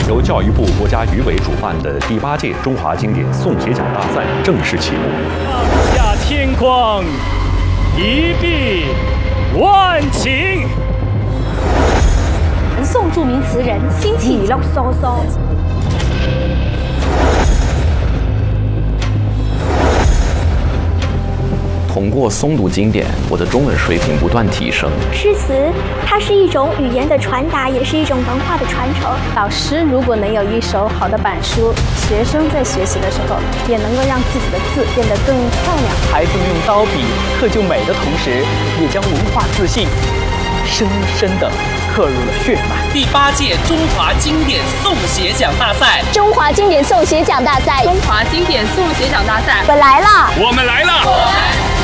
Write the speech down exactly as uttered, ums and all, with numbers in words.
由教育部国家语委主办的第八届中华经典诵写奖大赛正式启幕。 上下天匡，一碧万顷。 宋著名词人辛弃疾。嗦嗦。 通过诵读经典，我的中文水平不断提升。 诗词，它是一种语言的传达，也是一种文化的传承。 老师如果能有一手好的板书，学生在学习的时候也能够让自己的字变得更漂亮。 孩子们用刀笔刻就美的同时，也将文化自信深深地刻入了血脉。 第八届中华经典诵写奖大赛， 中华经典诵写奖大赛， 中华经典诵写奖大赛， 我来了， 我们来了。